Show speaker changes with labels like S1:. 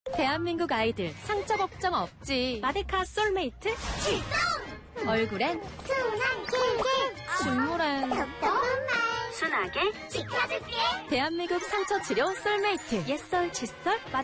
S1: 대한민국 아이들 상처 걱정 없지. 마데카 솔메이트 출동! 얼굴엔
S2: 순한 꿀꿀
S1: 중물엔
S2: 톡톡한 말
S3: 순하게
S2: 지켜줄게
S1: 대한민국 상처 치료 솔메이트. 옛설, 칫솔,